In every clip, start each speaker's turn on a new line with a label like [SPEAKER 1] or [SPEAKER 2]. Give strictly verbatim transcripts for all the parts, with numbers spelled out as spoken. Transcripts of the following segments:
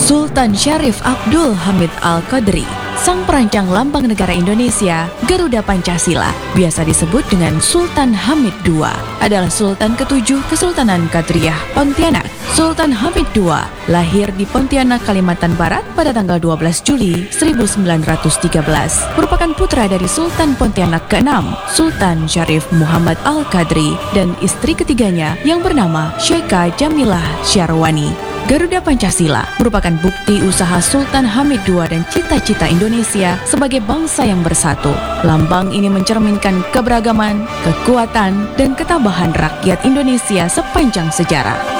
[SPEAKER 1] Sultan Syarif Abdul Hamid Al-Qadri, sang perancang lambang negara Indonesia, Garuda Pancasila, biasa disebut dengan Sultan Hamid kedua, adalah Sultan ketujuh Kesultanan Qadriyah Pontianak. Sultan Hamid kedua lahir di Pontianak, Kalimantan Barat pada tanggal dua belas Juli seribu sembilan ratus tiga belas. Merupakan putra dari Sultan Pontianak keenam, Sultan Syarif Muhammad Al-Qadri, dan istri ketiganya yang bernama Syeikha Jamilah Syarwani. Garuda Pancasila merupakan bukti usaha Sultan Hamid kedua dan cita-cita Indonesia sebagai bangsa yang bersatu. Lambang ini mencerminkan keberagaman, kekuatan, dan ketabahan rakyat Indonesia sepanjang sejarah.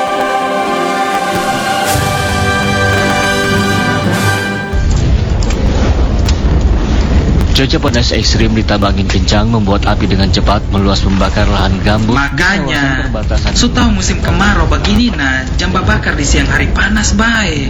[SPEAKER 2] Cuaca panas ekstrim ditambah angin kencang membuat api dengan cepat meluas membakar lahan gambut.
[SPEAKER 3] Makanya, su tahu musim kemarau begini nah, jamba bakar di siang hari panas baik.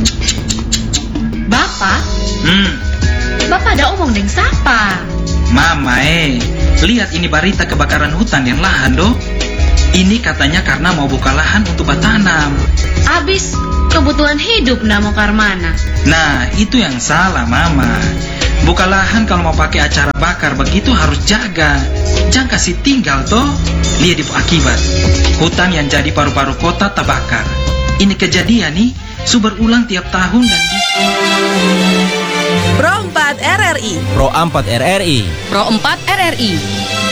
[SPEAKER 4] Bapak?
[SPEAKER 3] Hmm,
[SPEAKER 4] Bapak ada omong deng siapa?
[SPEAKER 3] Mama eh, lihat ini berita kebakaran hutan yang lahan doh. Ini katanya karena mau buka lahan untuk bertanam.
[SPEAKER 4] Abis kebutuhan hidup nak mau karmana.
[SPEAKER 3] Nah, itu yang salah Mama. Buka lahan kalau mau pakai acara bakar begitu harus jaga. Jangan kasih tinggal toh. Lihat di akibat. Hutan yang jadi paru-paru kota terbakar. Ini kejadian nih, su berulang tiap tahun dan di...
[SPEAKER 5] Pro empat R R I
[SPEAKER 6] Pro empat R R I
[SPEAKER 7] Pro empat R R I